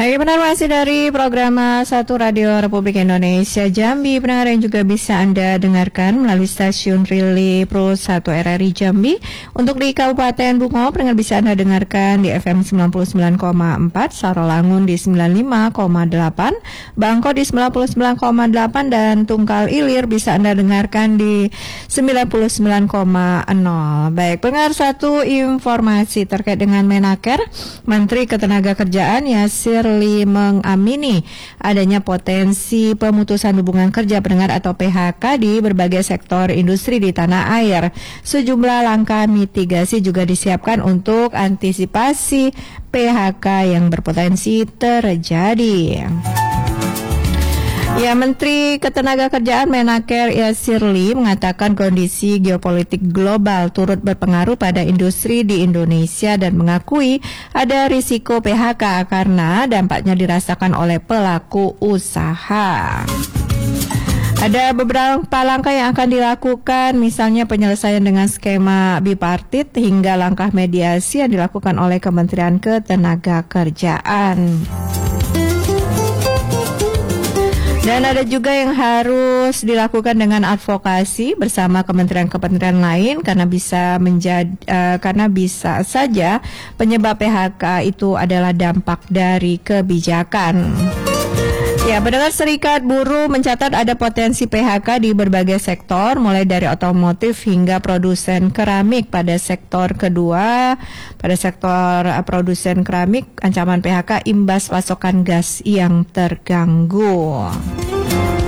Hai, benar masih dari program 1 Radio Republik Indonesia Jambi. Pendengar yang juga bisa Anda dengarkan melalui stasiun Relay Pro 1 RRI Jambi. Untuk di Kabupaten Bungo, pendengar bisa Anda dengarkan di FM 99,4, Sarolangun di 95,8, Bangko di 99,8, dan Tungkal Ilir bisa Anda dengarkan di 99,0. Baik, pendengar, satu informasi terkait dengan Menaker. Menteri Ketenagakerjaan Yasir mengamini adanya potensi pemutusan hubungan kerja pendengar atau PHK di berbagai sektor industri di tanah air. Sejumlah langkah mitigasi juga disiapkan untuk antisipasi PHK yang berpotensi terjadi. Ya, Menteri Ketenagakerjaan Menaker Yasir mengatakan kondisi geopolitik global turut berpengaruh pada industri di Indonesia dan mengakui ada risiko PHK karena dampaknya dirasakan oleh pelaku usaha. Ada beberapa langkah yang akan dilakukan, misalnya penyelesaian dengan skema bipartit hingga langkah mediasi yang dilakukan oleh Kementerian Ketenagakerjaan. Dan ada juga yang harus dilakukan dengan advokasi bersama kementerian-kementerian lain karena bisa saja penyebab PHK itu adalah dampak dari kebijakan. Ya, pendengar, Serikat Buruh mencatat ada potensi PHK di berbagai sektor, mulai dari otomotif hingga produsen keramik. Pada sektor kedua, pada sektor produsen keramik, ancaman PHK imbas pasokan gas yang terganggu.